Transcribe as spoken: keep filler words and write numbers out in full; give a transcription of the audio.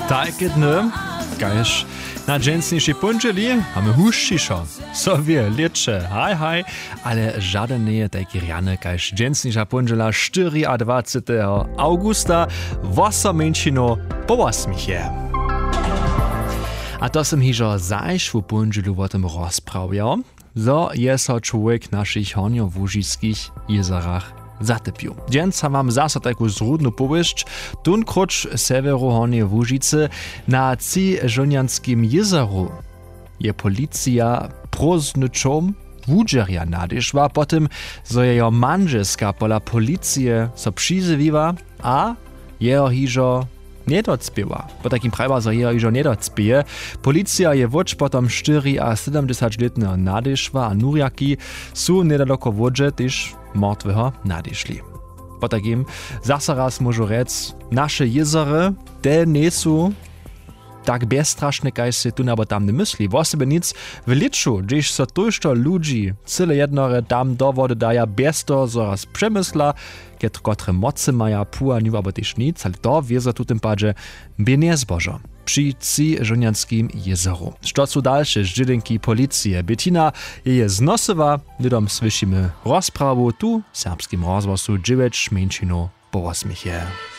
Takie dny, kajż na dżęsniejszej punczeli mamy huščišo. So wie, liecze, haj, haj, ale żaden nie je taki rany, kajż dżęsniejsza punczela dwudziestego czwartego augusta wosomięcino po osmich je. A to som hižo zajšvu punčelu o tym rozprawiał, zo je so człowiek naszych honio w Łužickich jezerach zatepił. Dzień mam zase taką zrudną powieść, tunkroć severu honio Łužice na ci żonianskim jezeru je policja proznyczom wudżeria nadeszła po tym, zo jeho manželska pola policie so przyzywiła, a jeho hižo nie docpiewa. Po takim prawa, że jeho hižo nie docpieje. Policja je voč potom cztery a siedemdziesięcioletnego nadeszła, a nurjaki su niedaleko wodże też martwego nadeszli. Po takim zase raz możu rec, nasze jezery, te nie są tak bezstraszne, kaj se tu nabo tam nie myśli. Wosebe nic w liczu, gdzieś so tujšto ludzi cyle jednore tam do wody daja bez to zaraz przemysla, które mocy maja pua niu abo też nic, ale to wieza tu tym padzie by nie zbożo. Przy ci żonianskim jezeru. Što su dalsze żydynki policije. Bettina je znosowa, lidom słyszymy rozprawu tu w serbskim rozgłosu dziewięć mięcino po osmich je.